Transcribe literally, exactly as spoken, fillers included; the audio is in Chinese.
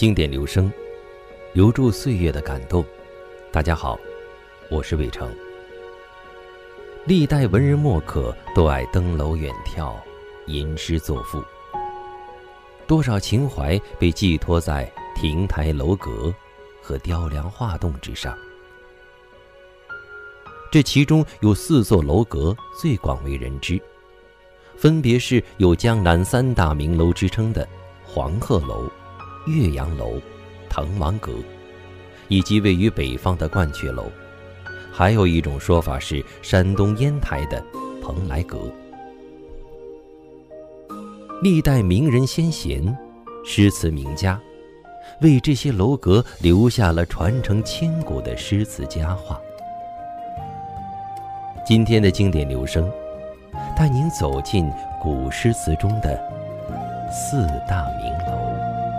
经典留声，留住岁月的感动。大家好，我是魏成。历代文人墨客都爱登楼远眺，吟诗作赋，多少情怀被寄托在亭台楼阁和雕梁画栋之上。这其中有四座楼阁最广为人知，分别是有江南三大名楼之称的黄鹤楼、岳阳楼、滕王阁，以及位于北方的鹳雀楼，还有一种说法是山东烟台的蓬莱阁。历代名人先贤、诗词名家为这些楼阁留下了传承千古的诗词佳话。今天的经典留声，带您走进古诗词中的四大名楼。